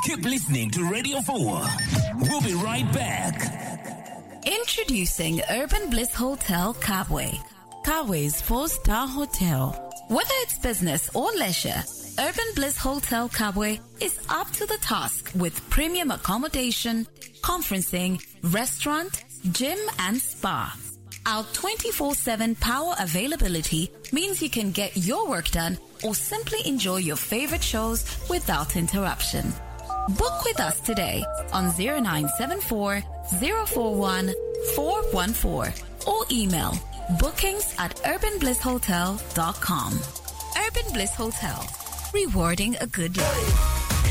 Keep listening to Radio 4. We'll be right back. Introducing Urban Bliss Hotel Kabwe. Kabwe's 4-star hotel. Whether it's business or leisure, Urban Bliss Hotel Kabwe is up to the task with premium accommodation, conferencing, restaurant, gym, and spa. Our 24/7 power availability means you can get your work done or simply enjoy your favorite shows without interruption. Book with us today on 0974 041 414 or email bookings@urbanblisshotel.com. Urban Bliss Hotel, rewarding a good life.